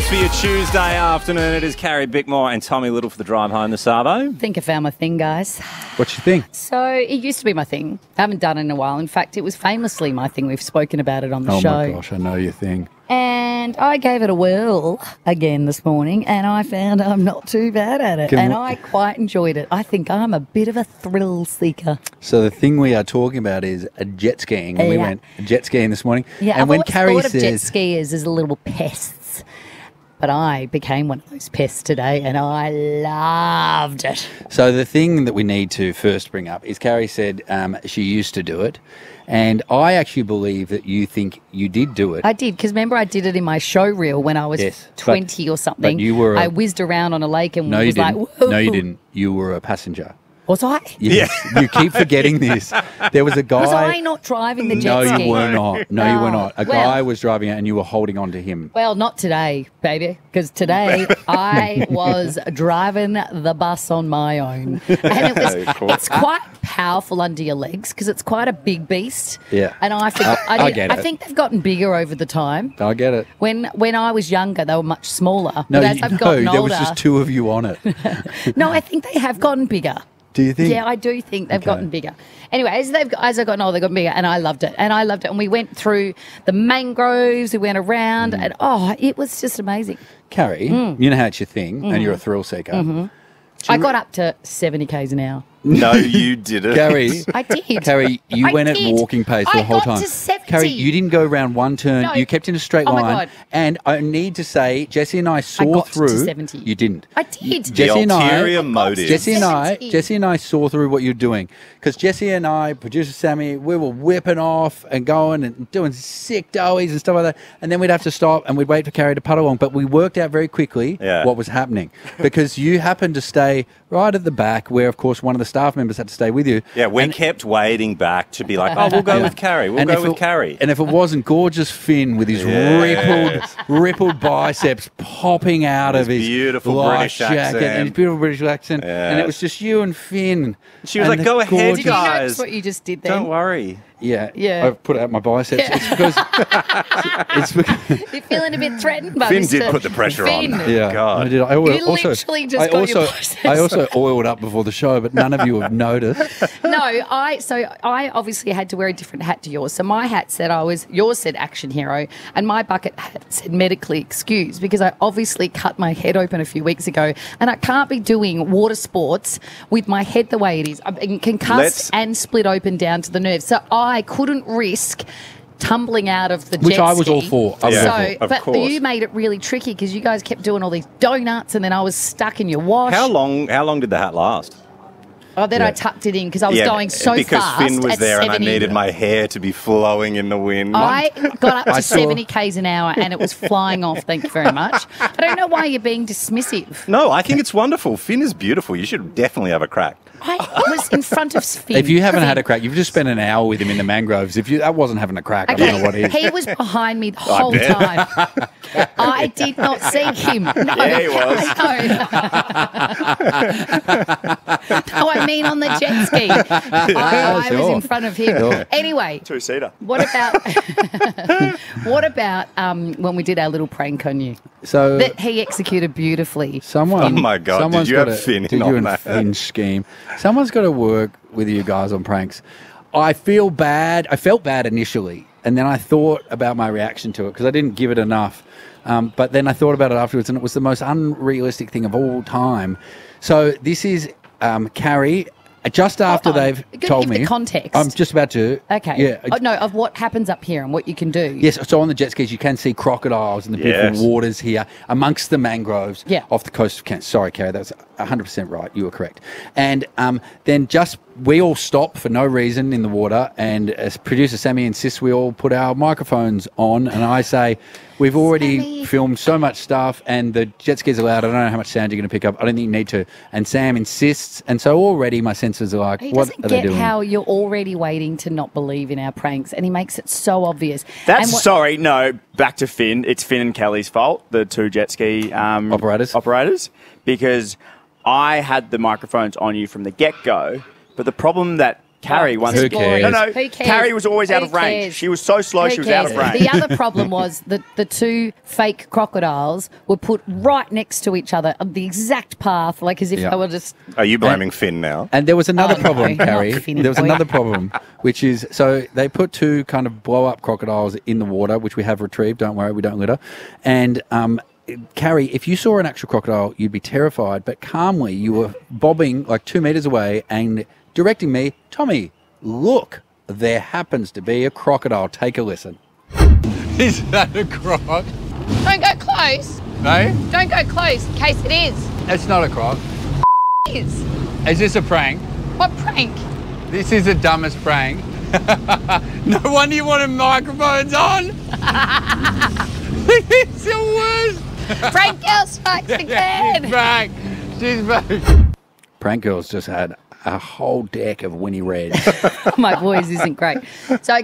for your Tuesday afternoon. It is Carrie Bickmore and Tommy Little for the drive home, the Savo. I think I found my thing, guys. What's your thing? So it used to be my thing. I haven't done it in a while. In fact, it was famously my thing. We've spoken about it on the show. Oh, my gosh, I know your thing. And I gave it a whirl again this morning, and I found I'm not too bad at it. I quite enjoyed it. I think I'm a bit of a thrill seeker. So the thing we are talking about is a jet skiing. And we went jet skiing this morning. Yeah, and I've when always Carrie thought of jet says, skiers as little pests. But I became one of those pests today, and I loved it. So the thing that we need to first bring up is Carrie said she used to do it. And I actually believe that you think you did do it. I did, because remember I did it in my show reel when I was 20 or something. But you were I whizzed around on a lake and no, was you like, didn't. whoa. No, you didn't. You were a passenger. Was I? Yes. You keep forgetting this. There was a guy. Was I not driving the jet No, ski? you were not. No, you were not. A Well- guy was driving it and you were holding on to him. Well, not today, baby, because today I was driving the bus on my own. And it's quite powerful under your legs because it's quite a big beast. Yeah. And I think, I get it. I think they've gotten bigger over the time. I get it. When I was younger, they were much smaller. No, but as I've gotten there older, was just two of you on it. no, I think they have gotten bigger. Do you think? Yeah, I do think they've gotten bigger. Anyway, as I've gotten older, they've gotten bigger, and I loved it. And we went through the mangroves, we went around, and it was just amazing. Carrie, you know how it's your thing, and you're a thrill seeker. I got up to 70 k's an hour. No, you didn't. Carrie, I did. Carrie, you I went did. at walking pace the I whole got time. to 70. Carrie, you didn't go around one turn. No. You kept in a straight Oh my line. God. And I need to say, Jessie and I saw got to through. 70. You didn't. I did. The Jessie and ulterior I, motive. Jessie Jessie and I saw through what you're doing because Jessie and I, producer Sammy, we were whipping off and going and doing sick doughies and stuff like that, and then we'd have to stop and we'd wait for Carrie to putt along. But we worked out very quickly what was happening because you happened to stay right at the back, where of course one of the staff members had to stay with you. Yeah, we kept waiting back to be like, oh, we'll go with Carrie. We'll go with Carrie. And if it wasn't gorgeous Finn with his rippled biceps popping out of his beautiful light British jacket accent. and his beautiful British accent, and it was just you and Finn. She was and like, go ahead, gorgeous- Did you guys. notice what you just did then? Don't worry. Yeah, Yeah. I've put out my biceps. Yeah. It's because You're feeling a bit threatened by Finn Mr. did put the pressure Finn. on. yeah, God. I did. I You also, literally just got your biceps. I also oiled up before the show, but none of you have noticed. No, I obviously had to wear a different hat to yours. So my hat said yours said action hero, and my bucket hat said medically excused because I obviously cut my head open a few weeks ago, and I can't be doing water sports with my head the way it is. I've been concussed and split open down to the nerves, so I couldn't risk tumbling out of the jet Which I was ski. all for. I was all for. Of But course. you made it really tricky because you guys kept doing all these donuts, and then I was stuck in your wash. How long did the hat last? Oh, then I tucked it in because I was going so because fast. Finn was at there 70. and I needed my hair to be flowing in the wind. I got up to saw- 70 k's an hour and it was flying off. Thank you very much. I don't know why you're being dismissive. No, I think it's wonderful. Finn is beautiful. You should definitely have a crack. I was in front of Finn. If you haven't had a crack, you've just spent an hour with him in the mangroves. If that wasn't having a crack, I don't know what is. He was behind me the whole time. I did not see him. No, Yeah, he was. No, I mean on the jet ski. I was sure. in front of him. Sure. Anyway, Two-seater. what about when we did our little prank on you So that he exexecuted beautifully? someone, Oh my God, did someone's you got have to- Finn did in you on and that? Finn scheme? Someone's got to work with you guys on pranks. I feel bad. I felt bad initially, and then I thought about my reaction to it because I didn't give it enough. But then I thought about it afterwards, and it was the most unrealistic thing of all time. So this is Carrie. Just after they've You're gonna told give me the context. I'm just about to. Okay. Yeah. Oh, no, of what happens up here and what you can do. Yes, so on the jet skis, you can see crocodiles in the beautiful Yes. waters here amongst the mangroves off the coast of Kent. Sorry, Carrie, that's 100% right. You were correct. And then we all stop for no reason in the water, and as producer Sammy insists we all put our microphones on, and I say, we've already Sammy. filmed so much stuff, and the jet skis are loud. I don't know how much sound you're going to pick up. I don't think you need to. And Sam insists, and so already my senses are like, He what doesn't are they get doing? how you're already waiting to not believe in our pranks, and he makes it so obvious. Sorry, no, back to Finn. It's Finn and Kelly's fault, the two jet ski operators, because I had the microphones on you from the get-go, but the problem that Carrie once. Who cares? No, Who cares? Carrie was always out Who of range. cares? She was so slow, Who she was out cares? of range. The other problem was that the two fake crocodiles were put right next to each other on the exact path, like as if Yeah. they were just. Are you blaming Finn now? And there was another Oh, problem, no, Carrie. not Finny There was boy. another problem, which is so they put two kind of blow up crocodiles in the water, which we have retrieved. Don't worry, we don't litter. And Carrie, if you saw an actual crocodile, you'd be terrified. But calmly, you were bobbing like 2 meters away and directing me, Tommy, look, there happens to be a crocodile. Take a listen. Is that a croc? Don't go close. No, Don't go close in case it is. it's not a croc. Is. Is this a prank? What prank? This is the dumbest prank. No wonder you wanted microphones on. It's the worst. Prank girl strikes again. She's back. She's back. Prank Girls just had a whole deck of Winnie Reds. My voice isn't great. So